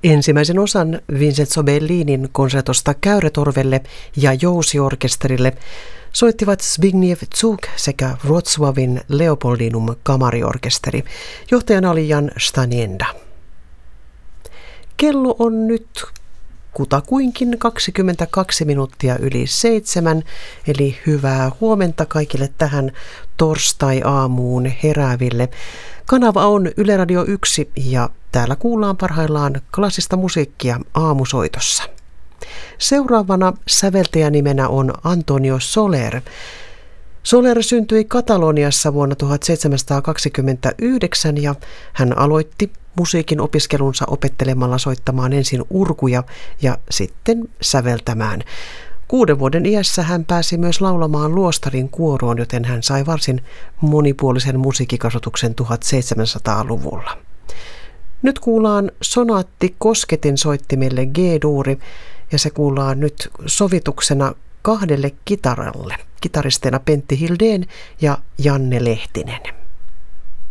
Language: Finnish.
Ensimmäisen osan Vincenzo Bellinin konsertosta käyrätorvelle ja jousiorkesterille soittivat Zbigniew Zuk sekä Wrocławin Leopoldinum kamariorkesteri. Johtajana oli Jan Stanienda. Kello on nyt kutakuinkin 22 minuuttia yli 7, eli hyvää huomenta kaikille tähän torstai-aamuun herääville. Kanava on Yle Radio 1 ja täällä kuullaan parhaillaan klassista musiikkia aamusoitossa. Seuraavana säveltäjänimenä on Antonio Soler. Soler syntyi Kataloniassa vuonna 1729 ja hän aloitti musiikin opiskelunsa opettelemalla soittamaan ensin urkuja ja sitten säveltämään. 6 vuoden iässä hän pääsi myös laulamaan luostarin kuoroon, joten hän sai varsin monipuolisen musiikkikasvatuksen 1700-luvulla. Nyt kuullaan sonaatti kosketin soittimelle G-duuri ja se kuullaan nyt sovituksena 2 kitaralle. Kitaristeina Pentti Hildén ja Janne Lehtinen.